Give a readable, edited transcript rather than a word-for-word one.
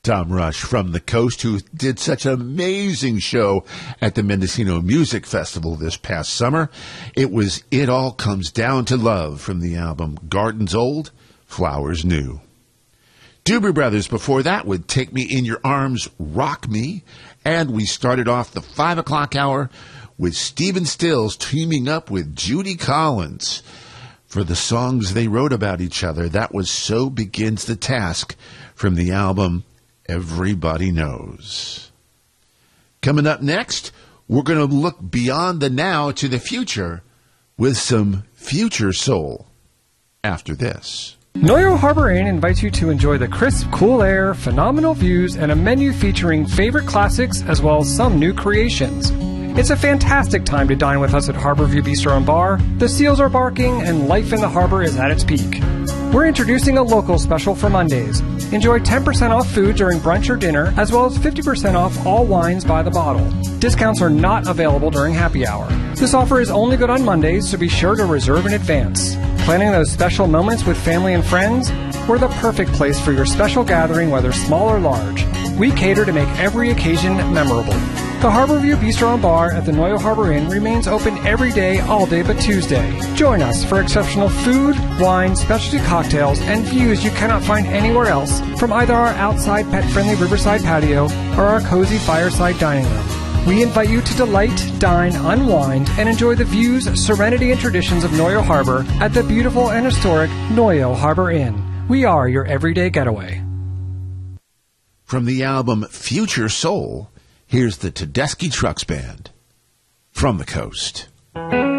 Tom Rush from the coast, who did such an amazing show at the Mendocino Music Festival this past summer. It was It All Comes Down to Love from the album Gardens Old, Flowers New. Doobie Brothers before that would Take Me in Your Arms, Rock Me. And we started off the 5 o'clock hour with Stephen Stills teaming up with Judy Collins for the songs they wrote about each other. That was So Begins the Task from the album Everybody Knows. Coming up next, we're going to look beyond the now to the future with some future soul after this. Noyo Harbor Inn invites you to enjoy the crisp, cool air, phenomenal views, and a menu featuring favorite classics as well as some new creations. It's a fantastic time to dine with us at Harborview Bistro and Bar. The seals are barking and life in the harbor is at its peak. We're introducing a local special for Mondays. Enjoy 10% off food during brunch or dinner, as well as 50% off all wines by the bottle. Discounts are not available during happy hour. This offer is only good on Mondays, so be sure to reserve in advance. Planning those special moments with family and friends? We're the perfect place for your special gathering, whether small or large. We cater to make every occasion memorable. The Harborview Bistro and Bar at the Noyo Harbor Inn remains open every day, all day but Tuesday. Join us for exceptional food, wine, specialty cocktails, and views you cannot find anywhere else from either our outside pet-friendly riverside patio or our cozy fireside dining room. We invite you to delight, dine, unwind, and enjoy the views, serenity, and traditions of Noyo Harbor at the beautiful and historic Noyo Harbor Inn. We are your everyday getaway. From the album Future Soul, here's the Tedeschi Trucks Band from the coast.